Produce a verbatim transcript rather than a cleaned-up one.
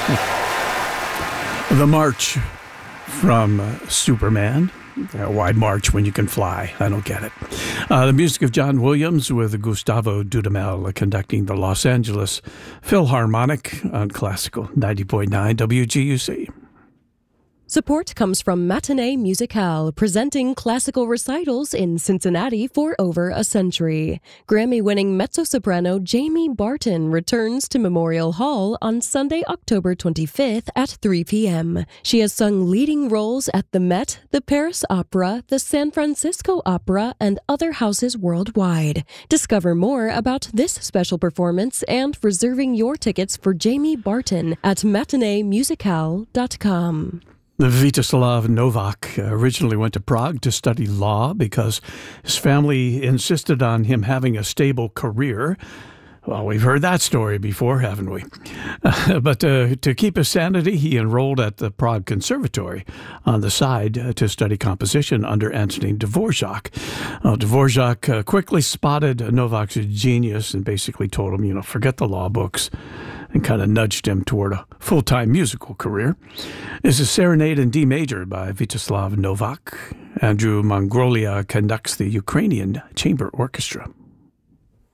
The March from uh, Superman. Uh, why march when you can fly? I don't get it. Uh, the music of John Williams with Gustavo Dudamel conducting the Los Angeles Philharmonic on Classical ninety point nine W G U C. Support comes from Matinee Musicale, presenting classical recitals in Cincinnati for over a century. Grammy-winning mezzo-soprano Jamie Barton returns to Memorial Hall on Sunday, October twenty-fifth at three p.m. She has sung leading roles at the Met, the Paris Opera, the San Francisco Opera, and other houses worldwide. Discover more about this special performance and reserving your tickets for Jamie Barton at matinee musicale dot com. Vyacheslav Novak originally went to Prague to study law because his family insisted on him having a stable career. Well, we've heard that story before, haven't we? Uh, but uh, to keep his sanity, he enrolled at the Prague Conservatory on the side uh, to study composition under Antonin Dvorak. Uh, Dvorak uh, quickly spotted Novak's genius and basically told him, you know, forget the law books, and kind of nudged him toward a full-time musical career. This is Serenade in D major by Vyacheslav Novak. Andrew Mongrolia conducts the Ukrainian Chamber Orchestra.